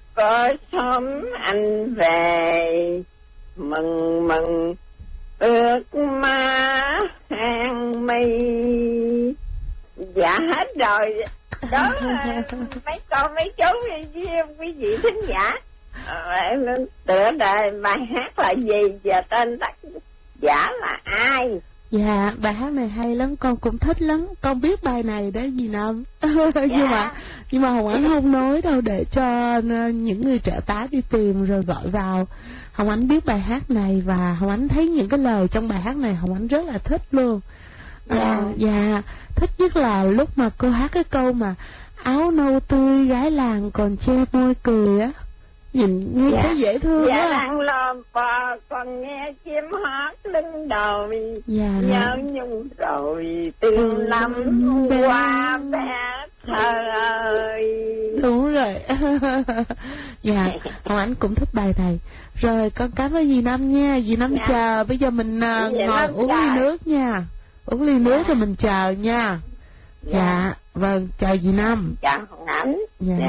có sớm anh về, mừng mừng ước má hàng mây. Dạ hết rồi. Đó là mấy con mấy chú với quý vị thính giả. Tựa đề bài hát là gì và tên tác giả là ai? Dạ, bài hát này hay lắm, con cũng thích lắm. Con biết bài này đó dì Năm. Nhưng mà Hồng Ánh không nói đâu, để cho những người trợ tá đi tìm rồi gọi vào. Hồng Ánh biết bài hát này và Hồng Ánh thấy những cái lời trong bài hát này Hồng Ánh rất là thích luôn. Dạ, thích nhất là lúc mà cô hát cái câu mà áo nâu tươi gái làng còn che môi cười á. Nhìn nghe thấy dễ thương quá. Dạ đang lo bò còn nghe chim hót lưng đồi. Nhớ nhung rồi từng năm qua bé thơ ơi. Đúng rồi. Dạ, Hồng Ánh cũng thích bài này. Rồi con cảm ơn dì Năm nha. Dì Năm chờ. Bây giờ mình ngồi uống ly nước nha. Uống ly nước rồi mình chờ nha. Dạ, vâng, chào dì Năm. Chào Hồng Ánh. Dạ.